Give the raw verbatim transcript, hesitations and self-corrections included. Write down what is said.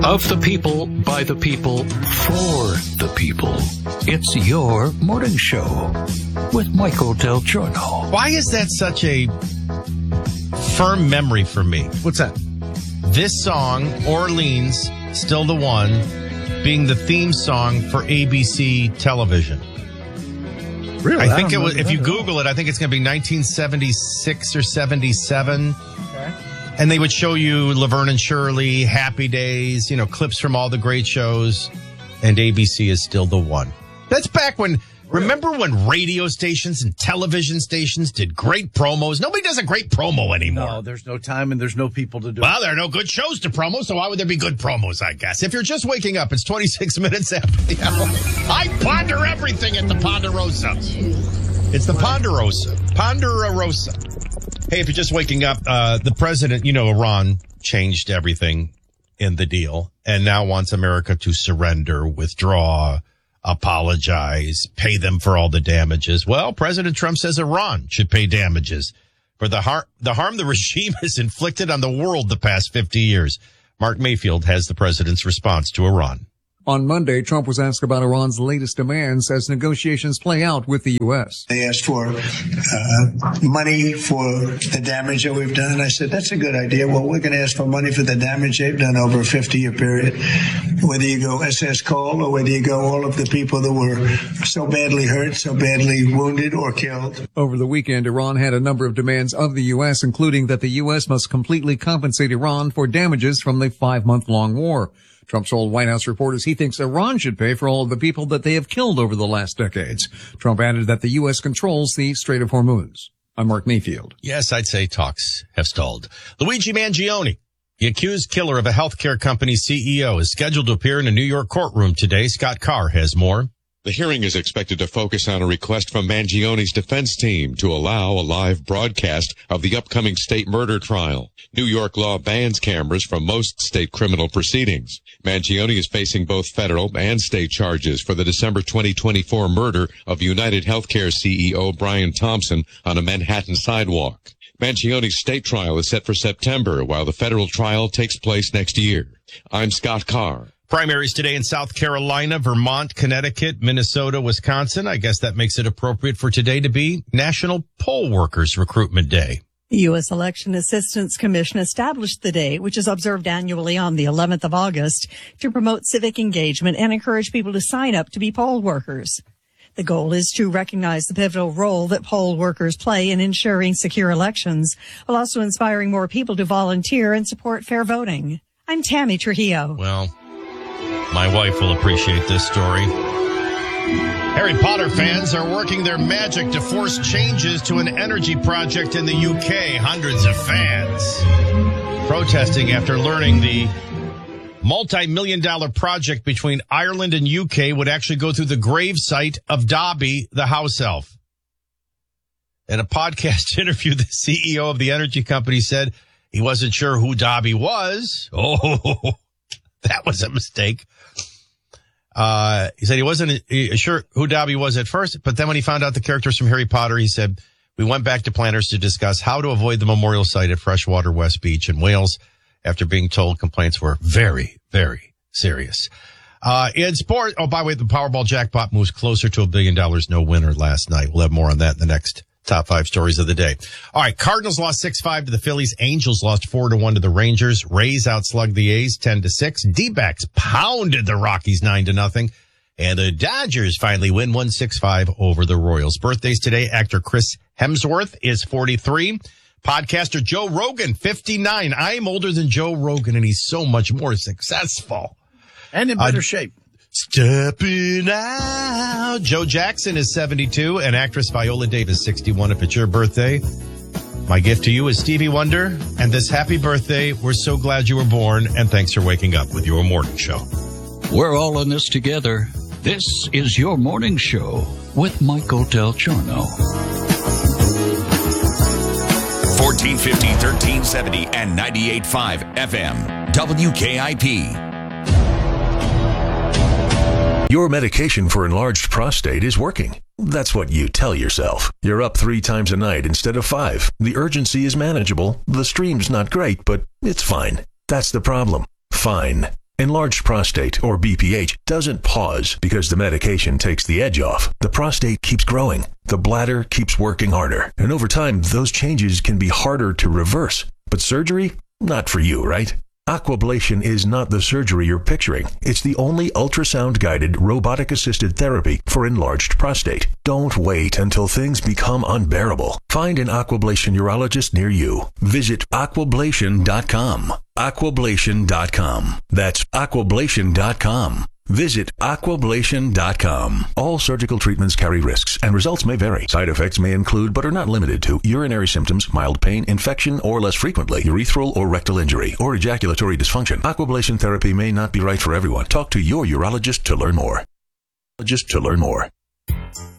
Of the people, by the people, for the people. It's your morning show with Michael Del Giorno. Why is that such a firm memory for me? What's that? This song, Orleans, Still the One, being the theme song for A B C television. Really? I think I it was, if you Google it, I think it's going to be nineteen seventy-six or seventy-seven. Okay. And they would show you Laverne and Shirley, Happy Days, you know, clips from all the great shows. And A B C is still the one. That's back when, really? Remember when radio stations and television stations did great promos? Nobody does a great promo anymore. No, there's no time and there's no people to do well, it. Well, there are no good shows to promo, so why would there be good promos, I guess? If you're just waking up, it's twenty-six minutes after the hour. I ponder everything at the Ponderosa. It's the Ponderosa. Ponderosa. Hey, if you're just waking up, uh, the president, you know, Iran changed everything in the deal and now wants America to surrender, withdraw, apologize, pay them for all the damages. Well, President Trump says Iran should pay damages for the har- the harm the regime has inflicted on the world the past fifty years. Mark Mayfield has the president's response to Iran. On Monday, Trump was asked about Iran's latest demands as negotiations play out with the U S. They asked for uh, money for the damage that we've done. I said, that's a good idea. Well, we're going to ask for money for the damage they've done over a fifty-year period. Whether you go S S Cole or whether you go all of the people that were so badly hurt, so badly wounded or killed. Over the weekend, Iran had a number of demands of the U S, including that the U S must completely compensate Iran for damages from the five-month-long war. Trump told White House reporters he thinks Iran should pay for all of the people that they have killed over the last decades. Trump added that the U S controls the Strait of Hormuz. I'm Mark Mayfield. Yes, I'd say talks have stalled. Luigi Mangione, the accused killer of a healthcare company C E O, is scheduled to appear in a New York courtroom today. Scott Carr has more. The hearing is expected to focus on a request from Mangione's defense team to allow a live broadcast of the upcoming state murder trial. New York law bans cameras from most state criminal proceedings. Mangione is facing both federal and state charges for the December twenty twenty-four murder of United Healthcare C E O Brian Thompson on a Manhattan sidewalk. Mangione's state trial is set for September, while the federal trial takes place next year. I'm Scott Carr. Primaries today in South Carolina, Vermont, Connecticut, Minnesota, Wisconsin. I guess that makes it appropriate for today to be National Poll Workers Recruitment Day. The U S Election Assistance Commission established the day, which is observed annually on the eleventh of August, to promote civic engagement and encourage people to sign up to be poll workers. The goal is to recognize the pivotal role that poll workers play in ensuring secure elections, while also inspiring more people to volunteer and support fair voting. I'm Tammy Trujillo. Well, my wife will appreciate this story. Harry Potter fans are working their magic to force changes to an energy project in the U K. Hundreds of fans protesting after learning the multi-million dollar project between Ireland and U K would actually go through the gravesite of Dobby, the house elf. In a podcast interview, the C E O of the energy company said he wasn't sure who Dobby was. Oh, that was a mistake. Uh, he said he wasn't sure who Dobby was at first, but then when he found out the characters from Harry Potter, he said, we went back to planners to discuss how to avoid the memorial site at Freshwater West Beach in Wales after being told complaints were very, very serious. Uh, in sport, oh, by the way, the Powerball jackpot moves closer to a billion dollars. No winner last night. We'll have more on that in the next top five stories of the day. All right. Cardinals lost six five to the Phillies. Angels lost four to one to the Rangers. Rays outslugged the A's ten to six. D-backs pounded the Rockies nine to nothing. And the Dodgers finally win one six five over the Royals. Birthdays today. Actor Chris Hemsworth is forty-three. Podcaster Joe Rogan, fifty-nine. I'm older than Joe Rogan, and he's so much more successful. And in better uh, shape. Stepping out. Joe Jackson is seventy-two, and actress Viola Davis, sixty-one. If it's your birthday, my gift to you is Stevie Wonder. And this happy birthday, we're so glad you were born, and thanks for waking up with your morning show. We're all in this together. This is your morning show with Michael Del Giorno. fourteen fifty, thirteen seventy, and ninety-eight point five F M. W K I P. Your medication for enlarged prostate is working. That's what you tell yourself. You're up three times a night instead of five. The urgency is manageable. The stream's not great, but it's fine. That's the problem. Fine. Enlarged prostate, or B P H, doesn't pause because the medication takes the edge off. The prostate keeps growing. The bladder keeps working harder. And over time, those changes can be harder to reverse. But surgery? Not for you, right? Aquablation is not the surgery you're picturing. It's the only ultrasound-guided, robotic-assisted therapy for enlarged prostate. Don't wait until things become unbearable. Find an Aquablation urologist near you. Visit aquablation dot com. aquablation dot com. That's aquablation dot com. Visit aquablation dot com. All surgical treatments carry risks, and results may vary. Side effects may include, but are not limited to, urinary symptoms, mild pain, infection, or less frequently, urethral or rectal injury, or ejaculatory dysfunction. Aquablation therapy may not be right for everyone. Talk to your urologist to learn more. Just to learn more.